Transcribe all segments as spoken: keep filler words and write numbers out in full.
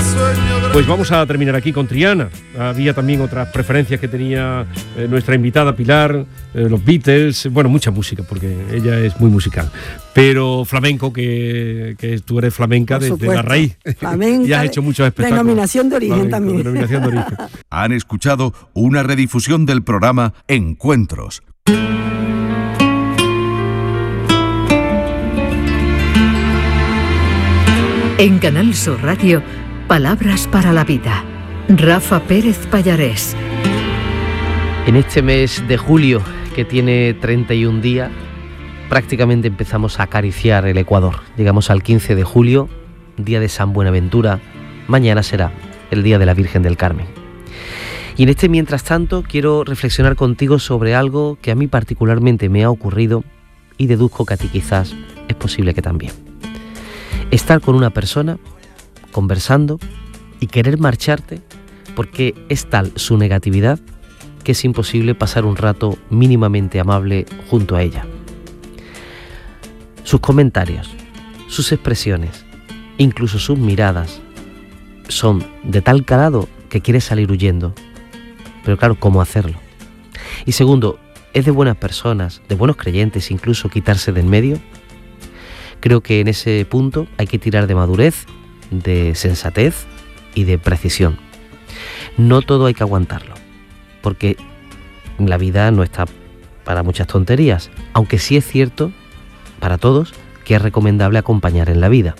Pues vamos a terminar aquí con Triana. Había también otras preferencias que tenía eh, nuestra invitada Pilar, eh, los Beatles, bueno, mucha música, porque ella es muy musical. Pero flamenco, que, que tú eres flamenca desde de la raíz. Flamenca, y has hecho muchos espectáculos. Denominación de origen flamenco, también. Denominación de origen. Han escuchado una redifusión del programa Encuentros. En Canal Sur Radio, Palabras para la Vida. Rafa Pérez Pallarés. En este mes de julio, que tiene treinta y un días, prácticamente empezamos a acariciar el Ecuador. Llegamos al quince de julio, día de San Buenaventura. Mañana será el día de la Virgen del Carmen. Y en este mientras tanto quiero reflexionar contigo sobre algo que a mí particularmente me ha ocurrido y deduzco que a ti quizás es posible que también. Estar con una persona, conversando y querer marcharte porque es tal su negatividad que es imposible pasar un rato mínimamente amable junto a ella. Sus comentarios, sus expresiones, incluso sus miradas son de tal calado que quieres salir huyendo. Pero claro, ¿cómo hacerlo? Y segundo, ¿es de buenas personas, de buenos creyentes incluso quitarse de en medio? Creo que en ese punto hay que tirar de madurez, de sensatez y de precisión. No todo hay que aguantarlo, porque la vida no está para muchas tonterías, aunque sí es cierto, para todos, que es recomendable acompañar en la vida.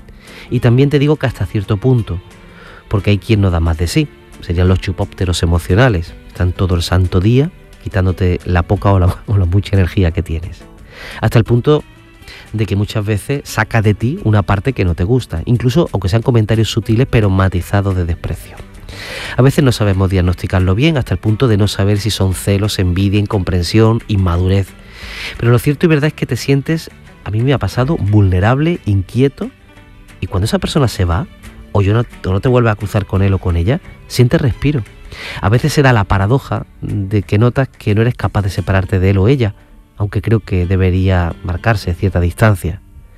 Y también te digo que hasta cierto punto, porque hay quien no da más de sí, serían los chupópteros emocionales, están todo el santo día quitándote la poca o la, o la mucha energía que tienes. Hasta el punto de que muchas veces saca de ti una parte que no te gusta, incluso aunque sean comentarios sutiles pero matizados de desprecio. A veces no sabemos diagnosticarlo bien hasta el punto de no saber si son celos, envidia, incomprensión, inmadurez. Pero lo cierto y verdad es que te sientes, a mí me ha pasado, vulnerable, inquieto, y cuando esa persona se va, o yo no, o no te vuelves a cruzar con él o con ella, sientes respiro. A veces se da la paradoja de que notas que no eres capaz de separarte de él o ella, aunque creo que debería marcarse cierta distancia.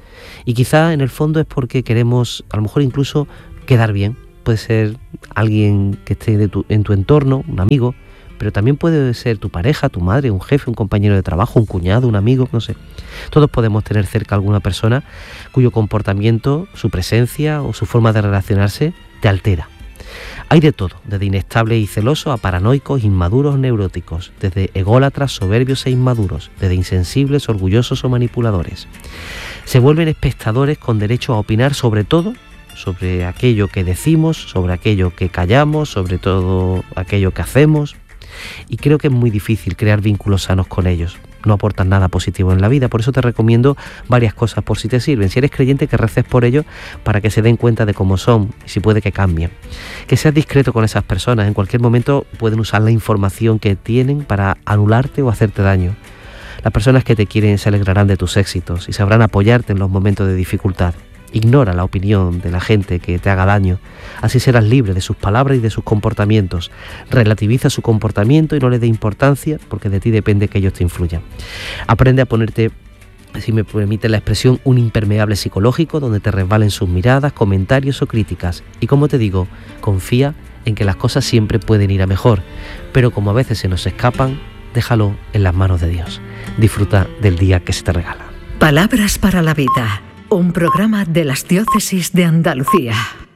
Y quizá en el fondo es porque queremos, a lo mejor incluso, quedar bien. Puede ser alguien que esté de tu, en tu entorno, un amigo, pero también puede ser tu pareja, tu madre, un jefe, un compañero de trabajo, un cuñado, un amigo, no sé. Todos podemos tener cerca a alguna persona cuyo comportamiento, su presencia o su forma de relacionarse te altera. Hay de todo, desde inestables y celosos a paranoicos, inmaduros, neuróticos, desde ególatras, soberbios e inmaduros, desde insensibles, orgullosos o manipuladores. Se vuelven espectadores con derecho a opinar sobre todo, sobre aquello que decimos, sobre aquello que callamos, sobre todo aquello que hacemos. Y creo que es muy difícil crear vínculos sanos con ellos. No aportan nada positivo en la vida, por eso te recomiendo varias cosas por si te sirven. Si eres creyente, que reces por ellos para que se den cuenta de cómo son y si puede que cambien. Que seas discreto con esas personas, en cualquier momento pueden usar la información que tienen para anularte o hacerte daño. Las personas que te quieren se alegrarán de tus éxitos y sabrán apoyarte en los momentos de dificultad. Ignora la opinión de la gente que te haga daño, así serás libre de sus palabras y de sus comportamientos. Relativiza su comportamiento y no le dé importancia, porque de ti depende que ellos te influyan. Aprende a ponerte, si me permite la expresión, un impermeable psicológico donde te resbalen sus miradas, comentarios o críticas. Y como te digo, confía en que las cosas siempre pueden ir a mejor, pero como a veces se nos escapan, déjalo en las manos de Dios. Disfruta del día que se te regala. Palabras para la Vida. Un programa de las Diócesis de Andalucía.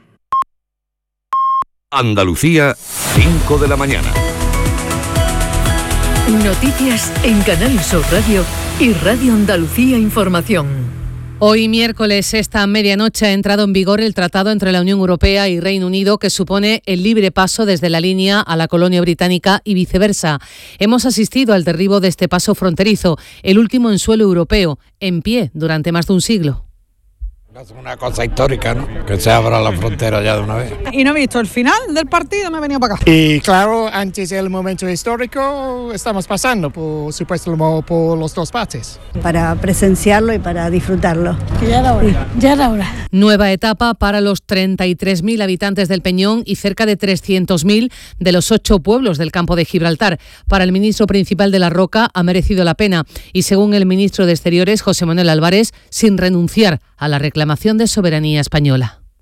Andalucía, cinco de la mañana. Noticias en Canal Sur Radio y Radio Andalucía Información. Hoy miércoles, esta medianoche, ha entrado en vigor el tratado entre la Unión Europea y Reino Unido que supone el libre paso desde la línea a la colonia británica y viceversa. Hemos asistido al derribo de este paso fronterizo, el último en suelo europeo, en pie durante más de un siglo. Es una cosa histórica, ¿no? Que se abra la frontera ya de una vez. Y no he visto el final del partido, me he venido para acá. Y claro, antes del momento histórico, estamos pasando, por supuesto, por los dos partes. Para presenciarlo y para disfrutarlo. Ya era hora, ya era hora. Nueva etapa para los treinta y tres mil habitantes del Peñón y cerca de trescientos mil de los ocho pueblos del campo de Gibraltar. Para el ministro principal de La Roca ha merecido la pena y, según el ministro de Exteriores, José Manuel Álvarez, sin renunciar a la reclamación de soberanía española.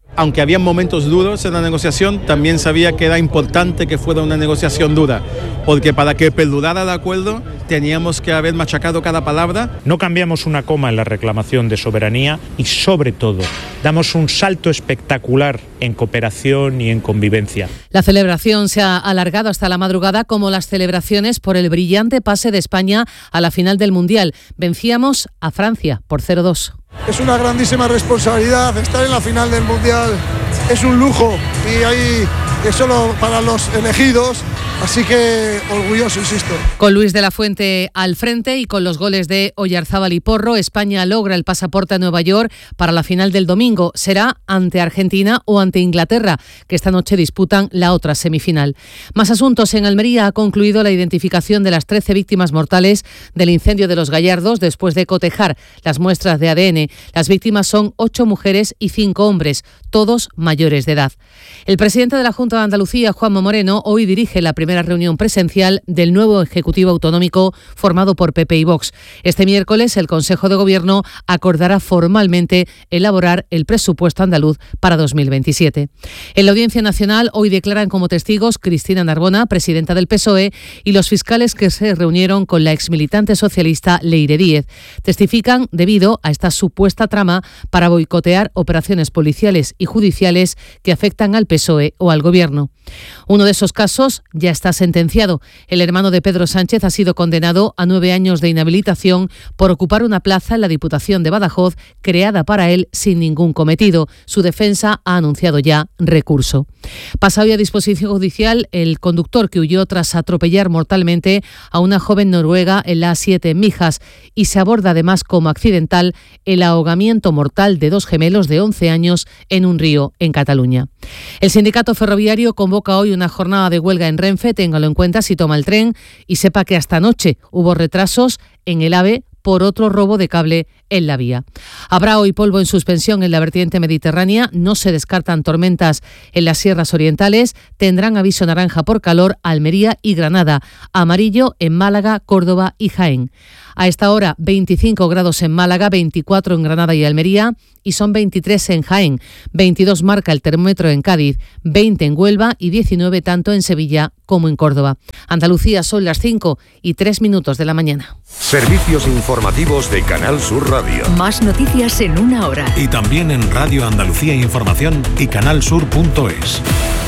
Aunque había momentos duros en la negociación, también sabía que era importante que fuera una negociación dura, porque para que perdurara el acuerdo teníamos que haber machacado cada palabra. No cambiamos una coma en la reclamación de soberanía y, sobre todo, damos un salto espectacular en cooperación y en convivencia. La celebración se ha alargado hasta la madrugada, como las celebraciones por el brillante pase de España a la final del Mundial. Vencíamos a Francia por cero dos. Es una grandísima responsabilidad estar en la final del Mundial, es un lujo y hay que solo para los elegidos, así que orgulloso, insisto. Con Luis de la Fuente al frente y con los goles de Oyarzábal y Porro, España logra el pasaporte a Nueva York para la final del domingo. Será ante Argentina o ante Inglaterra, que esta noche disputan la otra semifinal. Más asuntos. En Almería ha concluido la identificación de las trece víctimas mortales del incendio de Los Gallardos después de cotejar las muestras de A D N. Las víctimas son ocho mujeres y cinco hombres, todos mayores de edad. El presidente de la Junta de Andalucía, Juanma Moreno, hoy dirige la primera reunión presencial del nuevo Ejecutivo Autonómico formado por P P y Vox. Este miércoles el Consejo de Gobierno acordará formalmente elaborar el presupuesto andaluz para dos mil veintisiete. En la Audiencia Nacional hoy declaran como testigos Cristina Narbona, presidenta del P S O E, y los fiscales que se reunieron con la exmilitante socialista Leire Díez. Testifican debido a esta supuesta trama para boicotear operaciones policiales y judiciales que afectan al P S O E o al Gobierno. Uno de esos casos ya está sentenciado. El hermano de Pedro Sánchez ha sido condenado a nueve años de inhabilitación por ocupar una plaza en la Diputación de Badajoz creada para él sin ningún cometido. Su defensa ha anunciado ya recurso. Pasa hoy a disposición judicial el conductor que huyó tras atropellar mortalmente a una joven noruega en la A siete en Mijas, y se aborda además como accidental el ahogamiento mortal de dos gemelos de once años en un río en Cataluña. El sindicato ferroviario convoca hoy una jornada de huelga en Renfe. Téngalo en cuenta si toma el tren y sepa que hasta anoche hubo retrasos en el AVE por otro robo de cable en la vía. Habrá hoy polvo en suspensión en la vertiente mediterránea, no se descartan tormentas en las sierras orientales, tendrán aviso naranja por calor Almería y Granada, amarillo en Málaga, Córdoba y Jaén. A esta hora veinticinco grados en Málaga, veinticuatro en Granada y Almería y son veintitrés en Jaén, veintidós marca el termómetro en Cádiz, veinte en Huelva y diecinueve tanto en Sevilla como en Córdoba. Andalucía, son las cinco y tres minutos de la mañana. Servicios informativos de Canal Sur Radio. Más noticias en una hora. Y también en Radio Andalucía Información y canal sur punto es.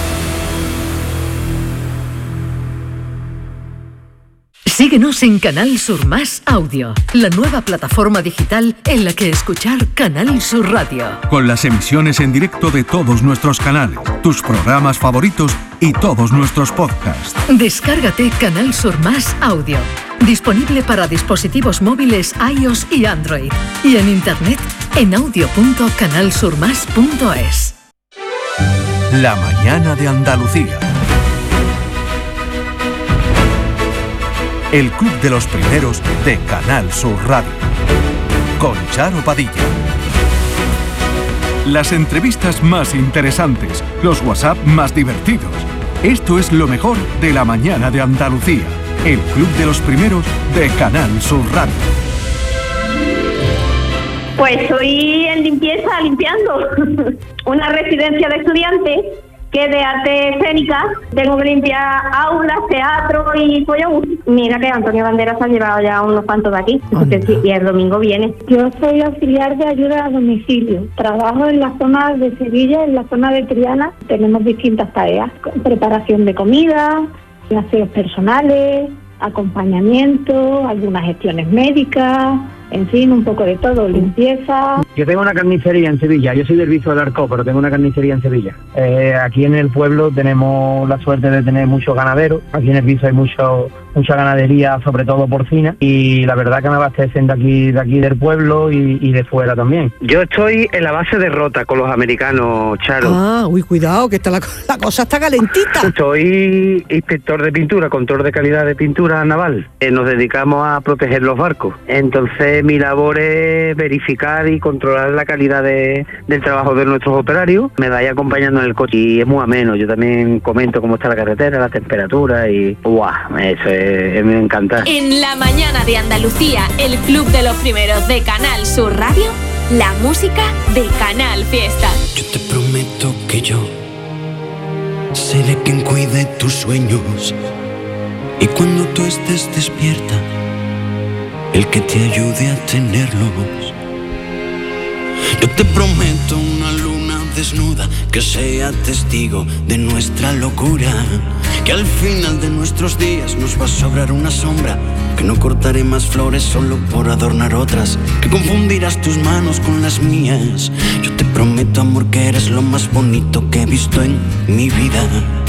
Síguenos en Canal Sur Más Audio, la nueva plataforma digital en la que escuchar Canal Sur Radio. Con las emisiones en directo de todos nuestros canales, tus programas favoritos y todos nuestros podcasts. Descárgate Canal Sur Más Audio, disponible para dispositivos móviles iOS y Android, y en internet en audio punto canal sur más punto es. La mañana de Andalucía. El Club de los Primeros de Canal Sur Radio. Con Charo Padilla. Las entrevistas más interesantes, los WhatsApp más divertidos. Esto es lo mejor de la mañana de Andalucía. El Club de los Primeros de Canal Sur Radio. Pues estoy en limpieza, limpiando una residencia de estudiantes que de arte escénica tengo que limpiar aulas, teatro y follón. Mira que Antonio Banderas ha llevado ya unos cuantos de aquí, sí, y el domingo viene. Yo soy auxiliar de ayuda a domicilio. Trabajo en la zona de Sevilla, en la zona de Triana. Tenemos distintas tareas: preparación de comida, aseos personales, acompañamiento, algunas gestiones médicas, en fin, un poco de todo, limpieza. Yo tengo una carnicería en Sevilla, yo soy del Viso del Arco, pero tengo una carnicería en Sevilla. Eh, aquí en el pueblo tenemos la suerte de tener muchos ganaderos, aquí en el Viso hay mucho, mucha ganadería, sobre todo porcina, y la verdad que me abastecen de aquí, de aquí del pueblo y, y de fuera también. Yo estoy en la base de Rota con los americanos, Charo. Ah, uy, cuidado, que está la, la cosa está calentita. Soy inspector de pintura, control de calidad de pintura naval. Eh, nos dedicamos a proteger los barcos, entonces mi labor es verificar y controlar la calidad de, del trabajo de nuestros operarios. Me vais acompañando en el coche y es muy ameno. Yo también comento cómo está la carretera, la temperatura y ¡guau! Eso es, me encanta. En la mañana de Andalucía, el Club de los Primeros de Canal Sur Radio la música de Canal Fiesta. Yo te prometo que yo seré quien cuide tus sueños y cuando tú estés despierta, el que te ayude a tenerlos. Yo te prometo una luna desnuda que sea testigo de nuestra locura, que al final de nuestros días nos va a sobrar una sombra, que no cortaré más flores solo por adornar otras, que confundirás tus manos con las mías. Yo te prometo, amor, que eres lo más bonito que he visto en mi vida.